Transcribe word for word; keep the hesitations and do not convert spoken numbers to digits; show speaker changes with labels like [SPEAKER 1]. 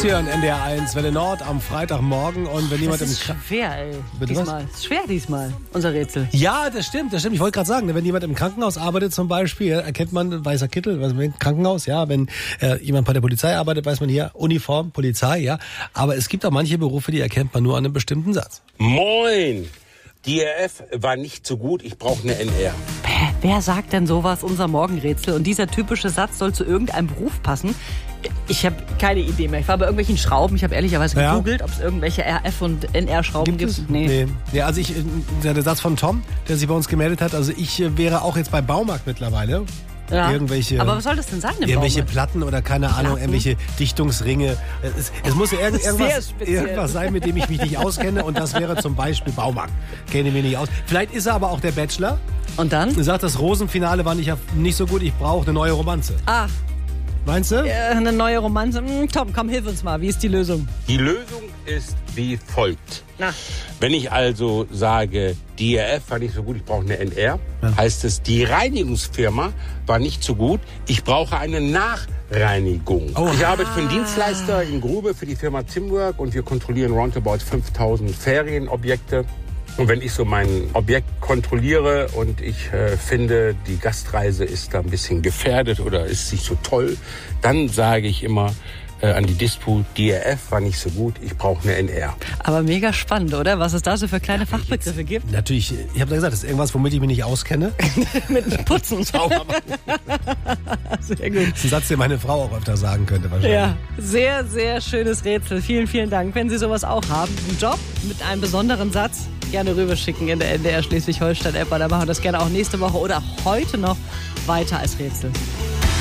[SPEAKER 1] hier an N D R eins, Welle Nord am Freitagmorgen. Und wenn jemand
[SPEAKER 2] Das ist
[SPEAKER 1] im Kra-
[SPEAKER 2] schwer, ey.
[SPEAKER 1] Bitte
[SPEAKER 2] diesmal.
[SPEAKER 1] was?
[SPEAKER 2] Ist schwer diesmal, unser Rätsel.
[SPEAKER 1] Ja, das stimmt, das stimmt. Ich wollte gerade sagen, wenn jemand im Krankenhaus arbeitet zum Beispiel, erkennt man weißer Kittel, was im Krankenhaus, ja. Wenn äh, jemand bei der Polizei arbeitet, weiß man hier Uniform, Polizei, ja. Aber es gibt auch manche Berufe, die erkennt man nur an einem bestimmten Satz.
[SPEAKER 3] Moin! D R F war nicht so gut, ich brauche eine N R.
[SPEAKER 2] Hä, wer sagt denn sowas, unser Morgenrätsel? Und dieser typische Satz soll zu irgendeinem Beruf passen? Ich habe keine Idee mehr. Ich war bei irgendwelchen Schrauben. Ich habe ehrlicherweise
[SPEAKER 1] Ja.
[SPEAKER 2] gegoogelt, ob es irgendwelche R F- und N R-Schrauben gibt.
[SPEAKER 1] es?
[SPEAKER 2] Nee.
[SPEAKER 1] nee. Ja, also ich, der, der Satz von Tom, der sich bei uns gemeldet hat, also ich äh, wäre auch jetzt beim Baumarkt mittlerweile.
[SPEAKER 2] Ja.
[SPEAKER 1] Irgendwelche,
[SPEAKER 2] Aber was soll das denn sein im
[SPEAKER 1] irgendwelche
[SPEAKER 2] Baumarkt?
[SPEAKER 1] Platten oder keine Ahnung,
[SPEAKER 2] Platten?
[SPEAKER 1] irgendwelche Dichtungsringe. Es, es muss ja irgend,
[SPEAKER 2] Sehr
[SPEAKER 1] irgendwas,
[SPEAKER 2] speziell.
[SPEAKER 1] irgendwas sein, mit dem ich mich nicht auskenne. Und das wäre zum Beispiel Baumarkt. Kenne mich nicht aus. Vielleicht ist er aber auch der Bachelor.
[SPEAKER 2] Und dann?
[SPEAKER 1] Er sagt, das Rosenfinale war nicht, nicht so gut, ich brauche eine neue Romanze.
[SPEAKER 2] Ah,
[SPEAKER 1] Meinst du?
[SPEAKER 2] äh, eine neue Romanze. Hm, Tom, komm, hilf uns mal. Wie ist die Lösung?
[SPEAKER 3] Die Lösung ist wie folgt.
[SPEAKER 2] Na.
[SPEAKER 3] Wenn ich also sage, D R F war nicht so gut, ich brauche eine N R, heißt es, die Reinigungsfirma war nicht so gut, ich brauche eine Nachreinigung.
[SPEAKER 1] Oh.
[SPEAKER 3] Ich arbeite für einen Dienstleister in Grube für die Firma Timwork und wir kontrollieren roundabout fünftausend Ferienobjekte. Und wenn ich so mein Objekt kontrolliere und ich äh, finde, die Gastreise ist da ein bisschen gefährdet oder ist nicht so toll, dann sage ich immer äh, an die Dispo, D R F war nicht so gut, ich brauche eine N R.
[SPEAKER 2] Aber mega spannend, oder? Was es da so für kleine Fachbegriffe gibt.
[SPEAKER 1] Natürlich, ich habe da gesagt, das ist irgendwas, womit ich mich nicht auskenne.
[SPEAKER 2] Mit Putzen.
[SPEAKER 1] Sauber machen.
[SPEAKER 2] Sehr gut.
[SPEAKER 1] Das ist ein Satz, den meine Frau auch öfter sagen könnte wahrscheinlich.
[SPEAKER 2] Ja, sehr, sehr schönes Rätsel. Vielen, vielen Dank. Wenn Sie sowas auch haben, einen Job mit einem besonderen Satz, gerne rüberschicken in der N D R Schleswig-Holstein-App. Da machen wir das gerne auch nächste Woche oder heute noch weiter als Rätsel.